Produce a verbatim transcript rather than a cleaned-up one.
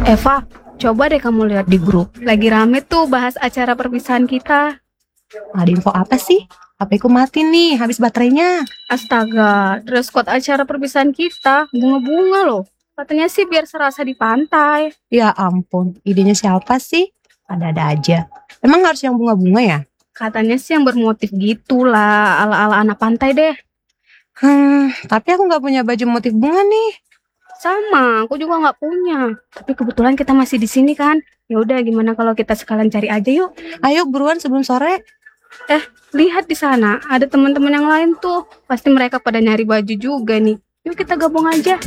Eva, coba deh kamu lihat di grup. Lagi rame tuh bahas acara perpisahan kita. Ada info apa sih? H P ku mati nih, habis baterainya. Astaga, dress code acara perpisahan kita bunga-bunga loh. Katanya sih biar serasa di pantai. Ya ampun, idenya siapa sih? Ada-ada aja. Emang harus yang bunga-bunga ya? Katanya sih yang bermotif gitulah, ala-ala anak pantai deh. Hmm, tapi aku nggak punya baju motif bunga nih. Sama, aku juga nggak punya. Tapi kebetulan kita masih di sini kan. Ya udah, gimana kalau kita sekalian cari aja yuk? Ayo buruan sebelum sore. Eh, lihat di sana, ada teman-teman yang lain tuh. Pasti mereka pada nyari baju juga nih. Yuk kita gabung aja.